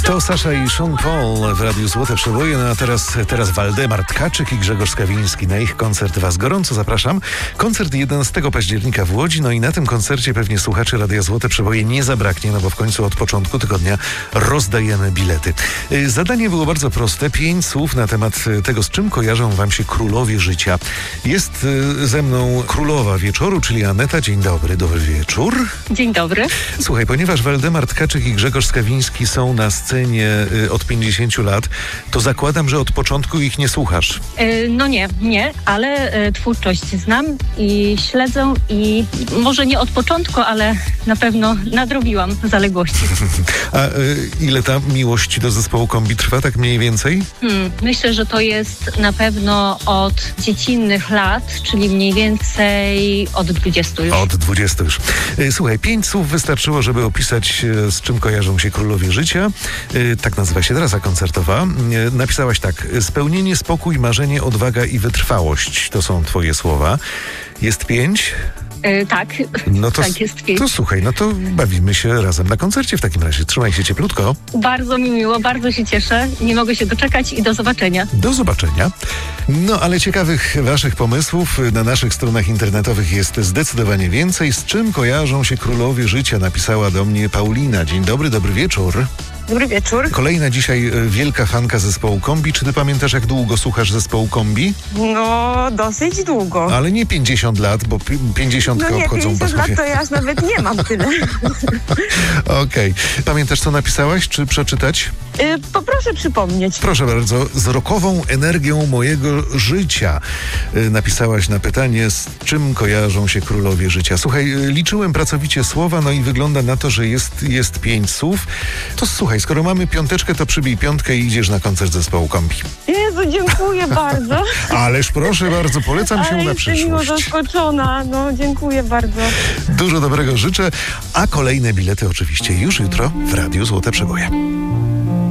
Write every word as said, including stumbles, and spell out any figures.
To Sasza i Sean Paul w Radiu Złote Przeboje, no a teraz, teraz Waldemar Tkaczyk i Grzegorz Skawiński. Na ich koncert Was gorąco zapraszam. Koncert jedenastego października w Łodzi, no i na tym koncercie pewnie słuchaczy Radia Złote Przeboje nie zabraknie, no bo w końcu od początku tygodnia rozdajemy bilety. Zadanie było bardzo proste. Pięć słów na temat tego, z czym kojarzą Wam się królowie życia. Jest ze mną królowa wieczoru, czyli Aneta. Dzień dobry, dobry wieczór. Dzień dobry. Słuchaj, ponieważ Waldemar Tkaczyk i Grzegorz Skawiński są na scenie od pięćdziesięciu lat, to zakładam, że od początku ich nie słuchasz. Yy, no nie, nie, ale y, twórczość znam i śledzę i może nie od początku, ale na pewno nadrobiłam zaległości. A y, ile ta miłość do zespołu Kombi trwa, tak mniej więcej? Hmm, myślę, że to jest na pewno od dziecinnych lat, czyli mniej więcej od dwudziestu już. Od dwudziestu już. Y, słuchaj, pięć słów wystarczyło, żeby opisać, y, z czym kojarzą się królowie życia. Y, tak nazywa się trasa koncertowa. Y, napisałaś tak: spełnienie, spokój, marzenie, odwaga i wytrwałość. To są twoje słowa. Jest pięć? Yy, tak, no to, tak jest pięć. To słuchaj, no to bawimy się razem na koncercie w takim razie. Trzymaj się cieplutko. Bardzo mi miło, bardzo się cieszę. Nie mogę się doczekać i do zobaczenia. Do zobaczenia. No, ale ciekawych waszych pomysłów na naszych stronach internetowych jest zdecydowanie więcej. Z czym kojarzą się królowie życia? Napisała do mnie Paulina. Dzień dobry, dobry wieczór. Dobry wieczór. Kolejna dzisiaj wielka fanka zespołu Kombi. Czy ty pamiętasz, jak długo słuchasz zespołu Kombi? No, dosyć długo. Ale nie pięćdziesiąt lat, bo pięćdziesiątkę no nie, obchodzą pięćdziesiąt lat to ja aż nawet nie mam tyle. Okej. Okay. Pamiętasz, co napisałaś? Czy przeczytać? Yy, poproszę przypomnieć. Proszę bardzo. Z rokową energią mojego życia yy, napisałaś na pytanie, z czym kojarzą się królowie życia. Słuchaj, yy, liczyłem pracowicie słowa, no i wygląda na to, że jest, jest pięć słów. To słuchaj, skoro mamy piąteczkę, to przybij piątkę i idziesz na koncert zespołu Kombi. Jezu, dziękuję bardzo. Ależ proszę bardzo, polecam się Ale na jestem przyszłość. miło zaskoczona. No, dziękuję bardzo. Dużo dobrego życzę, a kolejne bilety oczywiście już jutro w Radiu Złote Przeboje.